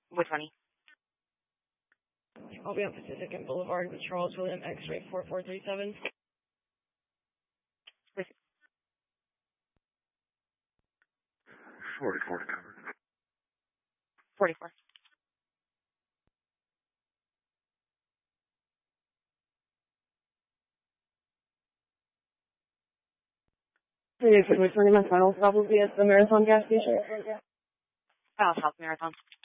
Which one? I'll be on Pacific and Boulevard with Charles William X-ray 4437. 44 to cover. 44. Returning my final stop will be at the Marathon gas station. South Marathon.